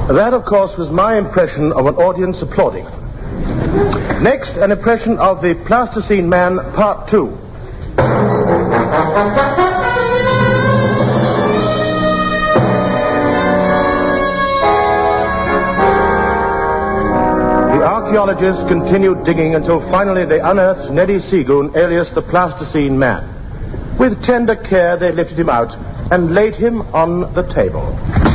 That, of course, was my impression of an audience applauding. Next, an impression of the Plasticine Man, Part 2. The archaeologists continued digging until finally they unearthed Neddy Seagoon, alias the Plasticine Man. With tender care, they lifted him out and laid him on the table.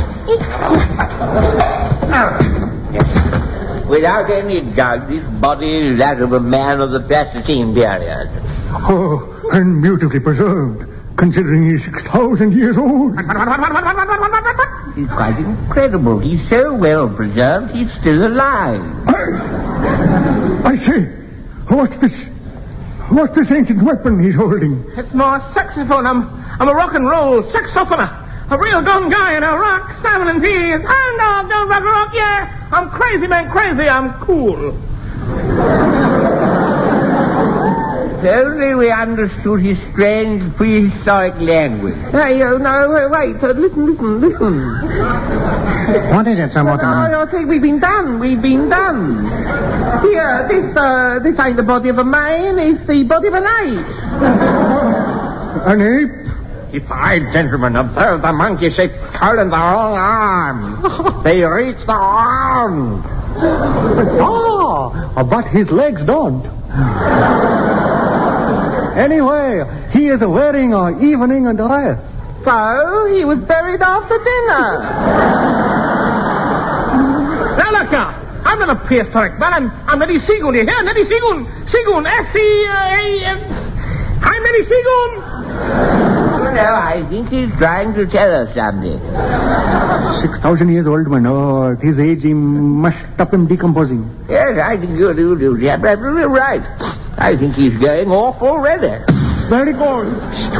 Without any doubt, this body is that of a man of the Plasticine period. Oh, and beautifully preserved, considering he's 6,000 years old. It's quite incredible. He's so well preserved, he's still alive. I say, what's this? What's this ancient weapon he's holding? It's my saxophone. I'm a rock and roll saxophoner. A real gone guy in a rock, salmon and peas. I'm dog, don't rock a rock, yeah. I'm crazy, man, crazy. I'm cool. If only we understood his strange prehistoric language. Hey, no, wait. Listen. What is it, Sir Mortimer? I think we've been done. Here, this ain't the body of a man. It's the body of an ape. An ape? If I, gentlemen, observe the monkey-shaped skull and the wrong arm. They reach the arm. But his legs don't. Anyway, he is wearing an evening dress. So, he was buried after dinner. Now, look now. I'm not a prehistoric man. I'm Neddy Seagoon. You hear? Neddy Seagoon. Seagoon. S-E-A... I'm Neddy Seagoon. No, I think he's trying to tell us something. 6,000 years old, man. Oh, at his age, he must stop him decomposing. Yes, I think you're absolutely right. I think he's going off already. Very good.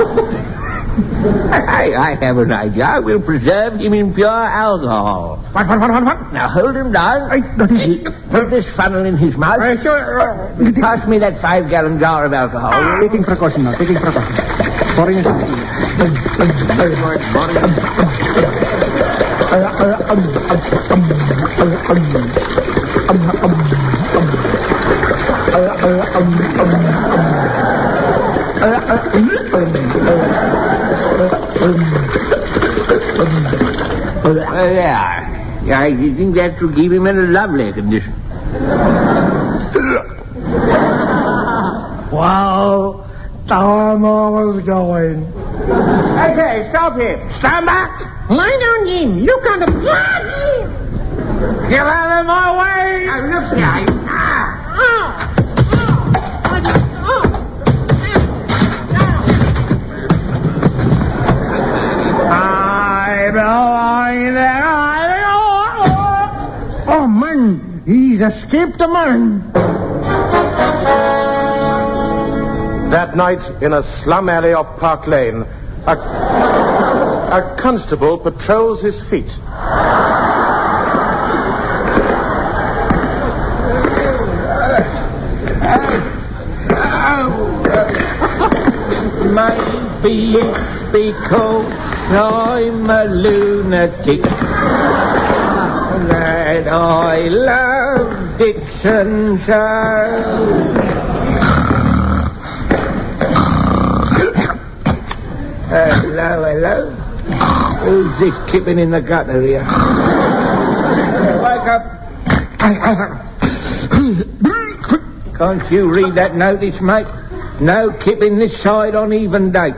I have an idea. We'll preserve him in pure alcohol. What? Now, hold him down. Put this funnel in his mouth. Pass me that 5-gallon jar of alcohol. Taking precaution. Pouring it out. Yeah, I think that will keep him in a lovely condition. Wow. Time I was going. Okay, stop him. Stand back. Lie down, Jim. You can't... Get out of my way. Now, look here. Oh, man. He's escaped a man. That night, in a slum alley off Park Lane, a constable patrols his feet. Maybe it's because I'm a lunatic that I love Dixon so. Hello. Who's this kipping in the gutter here? Wake up. Can't you read that notice, mate? No kipping this side on even dates.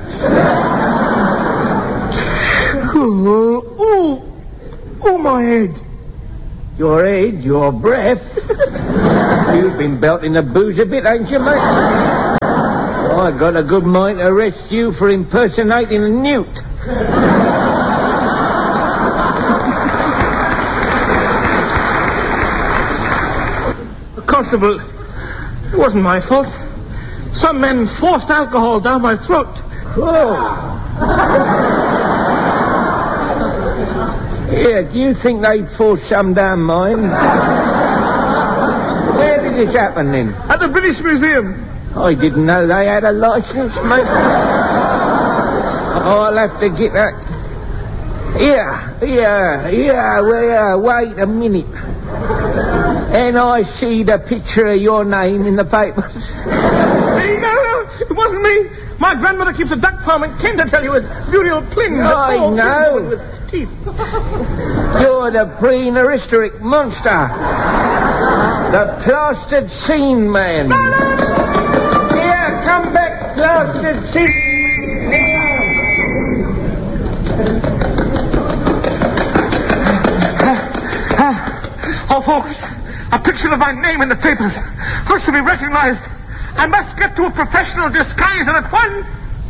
Oh, my head. Your head, your breath. You've been belting the booze a bit, ain't you, mate? I got a good mind to arrest you for impersonating a newt. Constable, it wasn't my fault. Some men forced alcohol down my throat. Oh. Here, do you think they'd forced some down mine? Where did this happen, then? At the British Museum. I didn't know they had a license, mate. Oh, I'll have to get that. Wait a minute. And I see the picture of your name in the papers. No, it wasn't me. My grandmother keeps a duck farm in Kent, I tell you, with Muriel Pling. I know. With teeth. You're the prehistoric monster. The plastered scene man. No. Here, come back, plastered scene. Oh, folks, a picture of my name in the papers. How should be recognized? I must get to a professional disguiser at once.